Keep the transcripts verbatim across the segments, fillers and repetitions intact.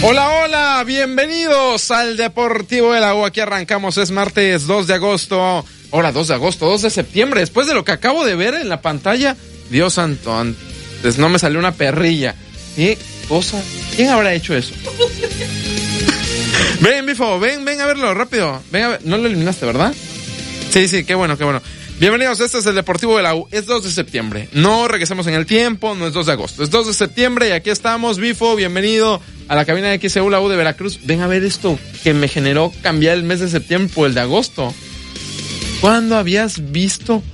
Hola, hola, bienvenidos al Deportivo de la U. Aquí arrancamos, es martes dos de agosto. Ahora dos de agosto, dos de septiembre. Después de lo que acabo de ver en la pantalla, Dios santo, antes no me salió una perrilla. ¿Qué cosa? ¿Quién habrá hecho eso? Ven, Bifo, ven, ven a verlo rápido. Ven a ver. No lo eliminaste, ¿verdad? Sí, sí, qué bueno, qué bueno. Bienvenidos, este es el Deportivo de la U. Es dos de septiembre. No regresemos en el tiempo, no es dos de agosto. Es dos de septiembre y aquí estamos, Bifo. Bienvenido a la cabina de X E U, la U de Veracruz. Ven a ver esto que me generó cambiar el mes de septiembre por el de agosto. ¿Cuándo habías visto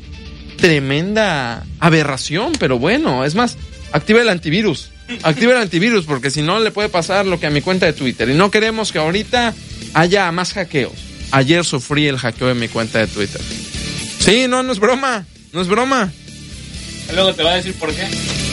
tremenda aberración? Pero bueno, es más, activa el antivirus. Activa el antivirus porque si no le puede pasar lo que a mi cuenta de Twitter. Y no queremos que ahorita haya más hackeos. Ayer sufrí el hackeo de mi cuenta de Twitter. Sí, no, no es broma. No es broma. Luego te va a decir por qué.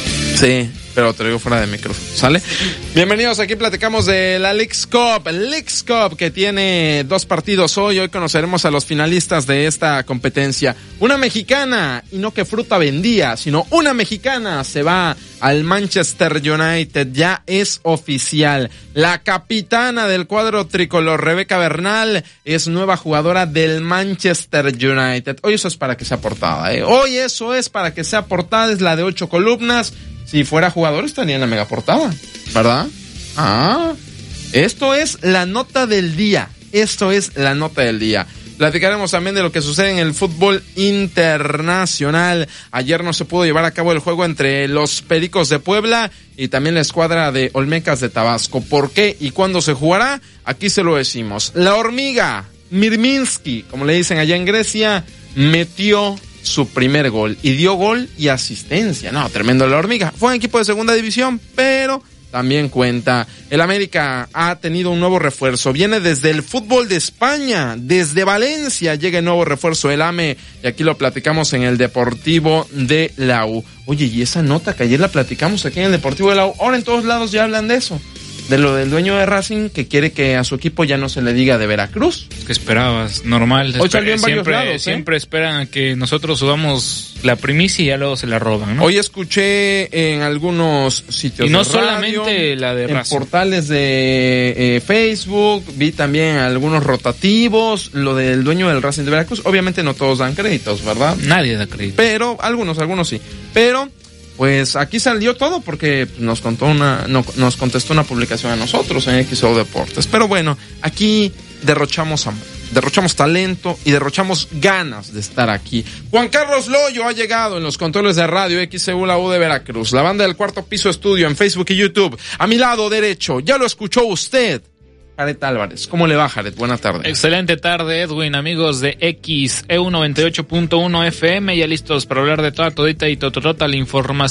Sí, pero te lo digo fuera de micrófono, ¿sale? Bienvenidos, aquí platicamos de la Leagues Cup, Leagues Cup que tiene dos partidos hoy. Hoy conoceremos a los finalistas de esta competencia. Una mexicana, y no que fruta vendía, sino una mexicana se va al Manchester United, ya es oficial. La capitana del cuadro tricolor, Rebeca Bernal, es nueva jugadora del Manchester United. Hoy eso es para que sea portada, ¿eh? Hoy eso es para que sea portada, es la de ocho columnas. Si fuera jugador estaría en la mega portada, ¿verdad? Ah, esto es la nota del día. Esto es la nota del día. Platicaremos también de lo que sucede en el fútbol internacional. Ayer no se pudo llevar a cabo el juego entre los Pericos de Puebla y también la escuadra de Olmecas de Tabasco. ¿Por qué y cuándo se jugará? Aquí se lo decimos. La hormiga, Mirminski, como le dicen allá en Grecia, metió su primer gol y dio gol y asistencia. No, tremendo la hormiga. Fue un equipo de segunda división, pero también cuenta. El América ha tenido un nuevo refuerzo. Viene desde el fútbol de España, desde Valencia llega el nuevo refuerzo, el A M E, y aquí lo platicamos en el Deportivo de la U. Oye, y esa nota que ayer la platicamos aquí en el Deportivo de la U, ahora en todos lados ya hablan de eso. De lo del dueño de Racing que quiere que a su equipo ya no se le diga de Veracruz. ¿Qué esperabas? Normal. Hoy salió en varios siempre, lados, ¿eh? Siempre esperan a que nosotros subamos la primicia y ya luego se la roban, ¿no? Hoy escuché en algunos sitios y no de radio, solamente la de en Racing, portales de eh, Facebook, vi también algunos rotativos, lo del dueño del Racing de Veracruz. Obviamente no todos dan créditos, ¿verdad? Nadie da crédito. Pero algunos, algunos sí. Pero pues aquí salió todo porque nos contó una, no, nos contestó una publicación a nosotros en X O Deportes. Pero bueno, aquí derrochamos amor, derrochamos talento y derrochamos ganas de estar aquí. Juan Carlos Loyo ha llegado en los controles de radio X E U, la U de Veracruz. La banda del Cuarto Piso Estudio en Facebook y YouTube. A mi lado derecho, ya lo escuchó usted, Jared Álvarez. ¿Cómo le va, Jared? Buena tarde. Excelente tarde, Edwin, amigos de X E U noventa y ocho punto uno F M, ya listos para hablar de toda todita y tototota la información